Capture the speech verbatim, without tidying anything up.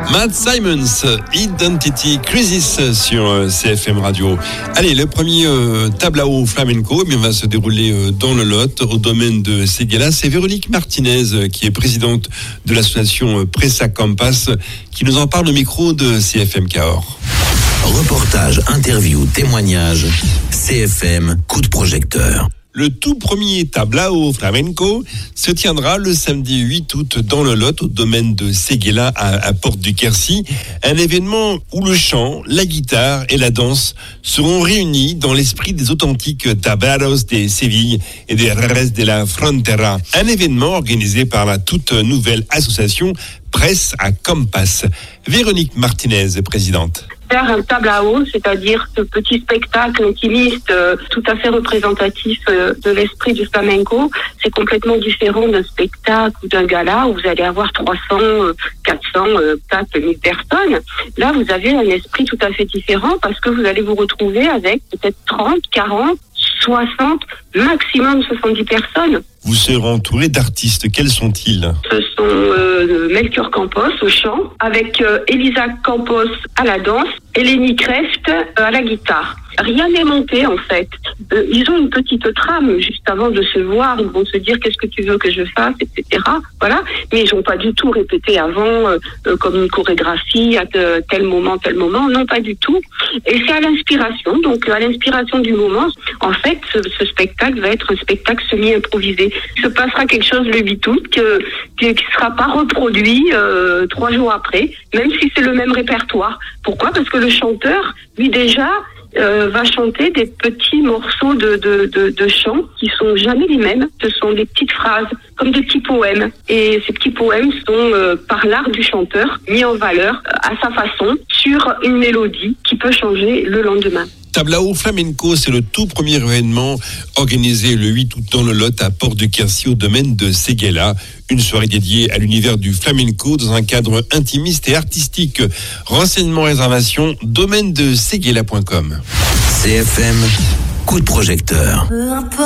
Matt Simons, Identity Crisis sur C F M Radio. Allez, le premier euh, tablao flamenco eh va se dérouler euh, dans le Lot, au domaine de Séguéla. C'est Véronique Martinez, euh, qui est présidente de l'association euh, Pressa Campus, qui nous en parle au micro de C F M Cahors. Reportage, interview, témoignage, C F M, coup de projecteur. Le tout premier tablao flamenco se tiendra le samedi huit août dans le Lot, au domaine de Séguéla à, à Porte du Quercy. Un événement où le chant, la guitare et la danse seront réunis dans l'esprit des authentiques tablaos de Séville et des Reres de la Frontera. Un événement organisé par la toute nouvelle association Pressa Campus. Véronique Martinez, présidente. Faire un tablao, c'est-à-dire ce petit spectacle intimiste euh, tout à fait représentatif euh, de l'esprit du flamenco, c'est complètement différent d'un spectacle ou d'un gala où vous allez avoir trois cents, euh, quatre cents, euh, quatre mille personnes. Là, vous avez un esprit tout à fait différent parce que vous allez vous retrouver avec peut-être trente, quarante, soixante, maximum soixante-dix personnes. Vous serez entouré d'artistes. Quels sont-ils ? Ce sont euh, Melchior Campos au chant, avec euh, Elisa Campos à la danse, Eleni Kreft euh, à la guitare. Rien n'est monté en fait. Euh, ils ont une petite trame juste avant de se voir. Ils vont se dire qu'est-ce que tu veux que je fasse, et cetera. Voilà. Mais ils n'ont pas du tout répété avant euh, euh, comme une chorégraphie à de, tel moment, tel moment. Non, pas du tout. Et c'est à l'inspiration. Donc à l'inspiration du moment, en fait, ce, ce spectacle va être un spectacle semi-improvisé. Il se passera quelque chose le huit août que, qui ne sera pas reproduit euh, trois jours après, même si c'est le même répertoire. Pourquoi ? Parce que le chanteur, lui déjà, Euh, va chanter des petits morceaux de, de, de, de chant qui sont jamais les mêmes. Ce sont des petites phrases, comme des petits poèmes. Et ces petits poèmes sont, euh, par l'art du chanteur, mis en valeur euh, à sa façon sur une mélodie qui peut changer le lendemain. Tablao Flamenco, c'est le tout premier événement organisé le huit août dans le Lot à Porte du Quercy au domaine de Séguéla. Une soirée dédiée à l'univers du flamenco dans un cadre intimiste et artistique. Renseignements, réservations, domaine de séguéla point com. C F M, coup de projecteur.